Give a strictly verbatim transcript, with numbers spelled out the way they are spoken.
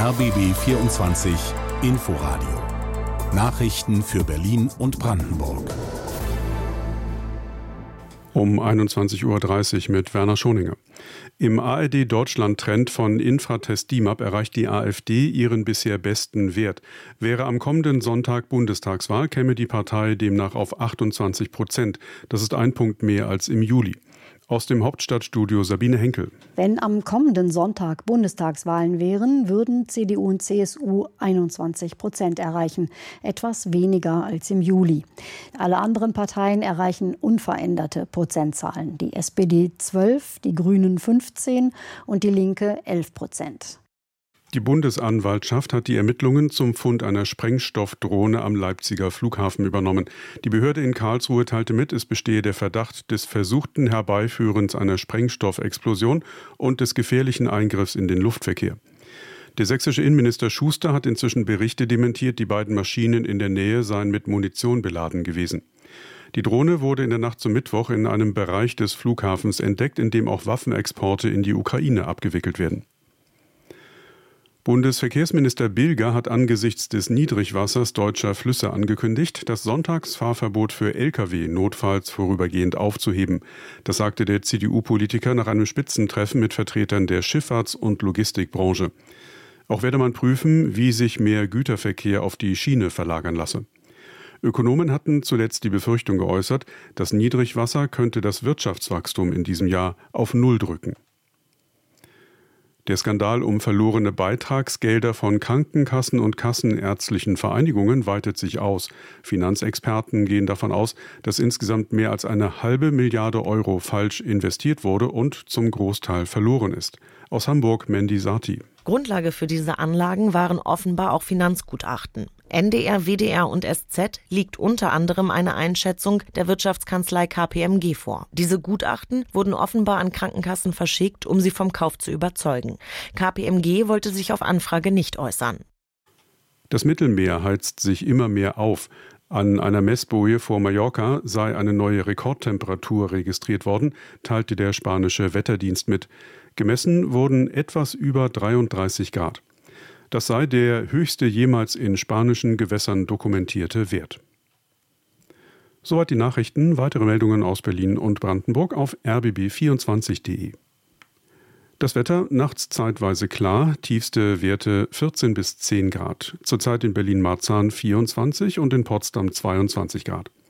R B B vierundzwanzig Inforadio. Nachrichten für Berlin und Brandenburg. Um einundzwanzig Uhr dreißig mit Werner Schoninger. Im A R D-Deutschland-Trend von Infratest D I M A P erreicht die AfD ihren bisher besten Wert. Wäre am kommenden Sonntag Bundestagswahl, käme die Partei demnach auf achtundzwanzig Prozent. Das ist ein Punkt mehr als im Juli. Aus dem Hauptstadtstudio Sabine Henkel. Wenn am kommenden Sonntag Bundestagswahlen wären, würden C D U und C S U einundzwanzig Prozent erreichen. Etwas weniger als im Juli. Alle anderen Parteien erreichen unveränderte Prozentzahlen. Die S P D zwölf, die Grünen fünfzehn und die Linke elf Prozent. Die Bundesanwaltschaft hat die Ermittlungen zum Fund einer Sprengstoffdrohne am Leipziger Flughafen übernommen. Die Behörde in Karlsruhe teilte mit, es bestehe der Verdacht des versuchten Herbeiführens einer Sprengstoffexplosion und des gefährlichen Eingriffs in den Luftverkehr. Der sächsische Innenminister Schuster hat inzwischen Berichte dementiert, die beiden Maschinen in der Nähe seien mit Munition beladen gewesen. Die Drohne wurde in der Nacht zum Mittwoch in einem Bereich des Flughafens entdeckt, in dem auch Waffenexporte in die Ukraine abgewickelt werden. Bundesverkehrsminister Bilger hat angesichts des Niedrigwassers deutscher Flüsse angekündigt, das Sonntagsfahrverbot für L K W notfalls vorübergehend aufzuheben. Das sagte der C D U-Politiker nach einem Spitzentreffen mit Vertretern der Schifffahrts- und Logistikbranche. Auch werde man prüfen, wie sich mehr Güterverkehr auf die Schiene verlagern lasse. Ökonomen hatten zuletzt die Befürchtung geäußert, das Niedrigwasser könnte das Wirtschaftswachstum in diesem Jahr auf Null drücken. Der Skandal um verlorene Beitragsgelder von Krankenkassen und kassenärztlichen Vereinigungen weitet sich aus. Finanzexperten gehen davon aus, dass insgesamt mehr als eine halbe Milliarde Euro falsch investiert wurde und zum Großteil verloren ist. Aus Hamburg Mandy Sati. Grundlage für diese Anlagen waren offenbar auch Finanzgutachten. N D R, W D R und S Z liegt unter anderem eine Einschätzung der Wirtschaftskanzlei K P M G vor. Diese Gutachten wurden offenbar an Krankenkassen verschickt, um sie vom Kauf zu überzeugen. K P M G wollte sich auf Anfrage nicht äußern. Das Mittelmeer heizt sich immer mehr auf. An einer Messboje vor Mallorca sei eine neue Rekordtemperatur registriert worden, teilte der spanische Wetterdienst mit. Gemessen wurden etwas über dreiunddreißig Grad. Das sei der höchste jemals in spanischen Gewässern dokumentierte Wert. Soweit die Nachrichten. Weitere Meldungen aus Berlin und Brandenburg auf r b b vierundzwanzig punkt de. Das Wetter nachts zeitweise klar, tiefste Werte vierzehn bis zehn Grad. Zurzeit in Berlin-Marzahn vierundzwanzig und in Potsdam zweiundzwanzig Grad.